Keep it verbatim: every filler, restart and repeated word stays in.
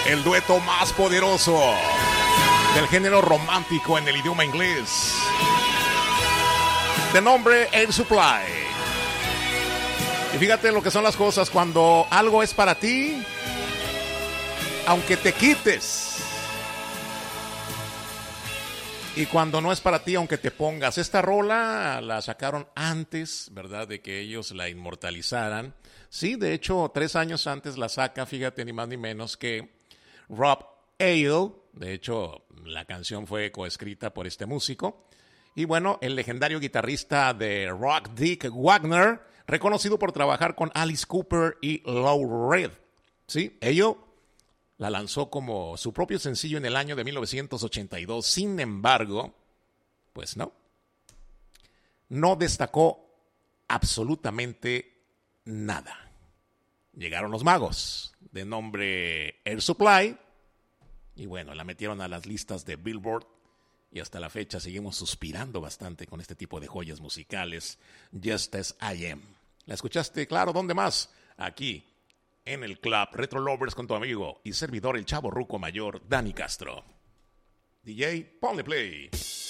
el dueto más poderoso del género romántico en el idioma inglés, de nombre Air Supply. Y fíjate lo que son las cosas cuando algo es para ti, aunque te quites. Y cuando no es para ti, aunque te pongas. Esta rola la sacaron antes, ¿verdad?, de que ellos la inmortalizaran. Sí, de hecho, tres años antes la saca, fíjate, ni más ni menos que Rob Hale. De hecho, la canción fue coescrita por este músico. Y bueno, el legendario guitarrista de rock, Dick Wagner, reconocido por trabajar con Alice Cooper y Lou Reed. Sí, ello la lanzó como su propio sencillo en el año de mil novecientos ochenta y dos. Sin embargo, pues no. No destacó absolutamente nada. Llegaron los magos, de nombre Air Supply, y bueno, la metieron a las listas de Billboard, y hasta la fecha seguimos suspirando bastante con este tipo de joyas musicales, Just As I Am. ¿La escuchaste? Claro, ¿dónde más? Aquí, en el Club Retro Lovers con tu amigo y servidor el chavo ruco mayor, Dani Castro. D J, ponle play.